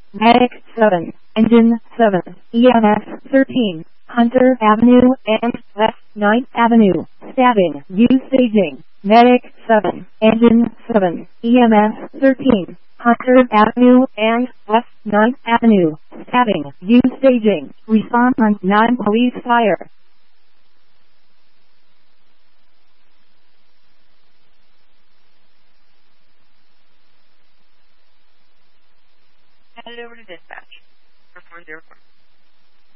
Medic 7, Engine 7, EMS 13, Hunter Avenue and West 9th Avenue, stabbing, use staging. Medic 7, Engine 7, EMS 13, Hunter Avenue and West 9th Avenue, stabbing, use staging. Respond on non-police fire. Head over to dispatch for 404.